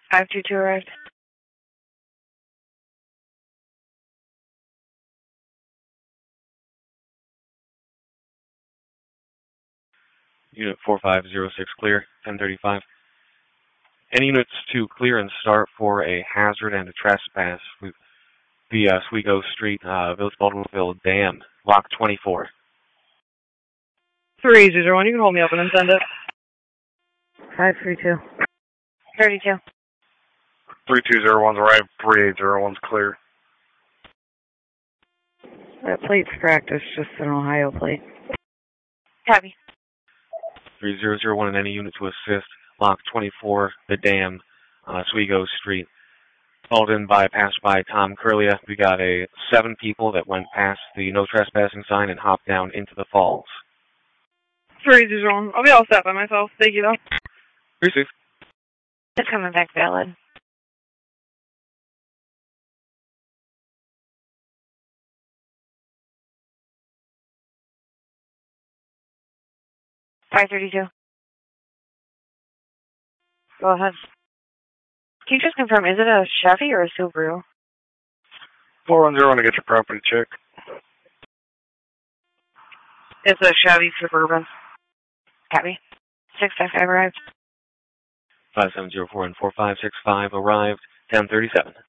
522 arrived. Unit 4506 clear, 1035. Any units to clear and start for a hazard and a trespass via Oswego Street, Village Baltimoreville Dam, Lock 24. 301, you can hold me open and send it. 532. 32. 3201's arrived, 3801's clear. That plate's cracked, it's just an Ohio plate. Copy. 3001 and any unit to assist, Lock 24, the Dam, Oswego Street. Called in by passerby Tom Curlia. We got 7 people that went past the no trespassing sign and hopped down into the falls. 301, I'll be all set by myself. Thank you, though. Receive. It's coming back valid. $532. Go ahead. Can you just confirm, is it a Chevy or a Subaru? 410 to get your property check. It's a Chevy Suburban. Copy. 655 arrived. 5704 and 4565 arrived, 1037.